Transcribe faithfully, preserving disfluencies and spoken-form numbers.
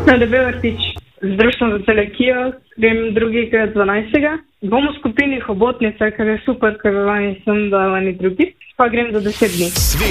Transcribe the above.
Na Debel Rtič. Z društvom za celiakijo grem drugega dvanajstega. Bom v skupini Hobotnica, kar je super, ker lani sem dala ni drugi. Pa grem za deset dni.